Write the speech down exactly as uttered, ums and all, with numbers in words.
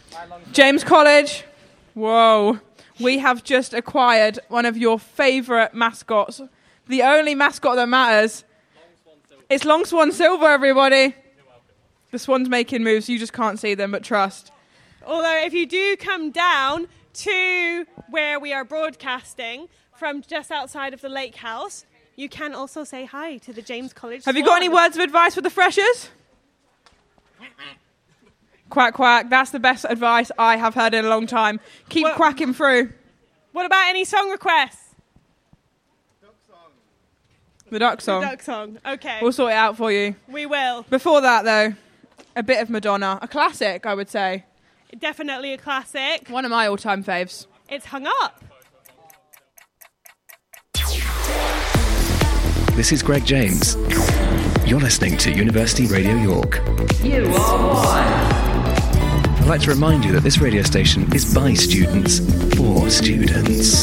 James College, whoa. We have just acquired one of your favourite mascots. The only mascot that matters. It's Long Swan Silver, everybody. The Swan's making moves. You just can't see them, but trust. Although if you do come down to where we are broadcasting from just outside of the lake house, you can also say hi to the James College Have Swan. you got any words of advice for the freshers? Quack, quack. That's the best advice I have heard in a long time. Keep What- quacking through. What about any song requests? The duck song. The duck song. Okay. We'll sort it out for you. We will. Before that, though, a bit of Madonna. A classic, I would say. Definitely a classic. One of my all-time faves. It's Hung Up. This is Greg James. You're listening to University Radio York. You are one. I'd like to remind you that this radio station is by students, for students.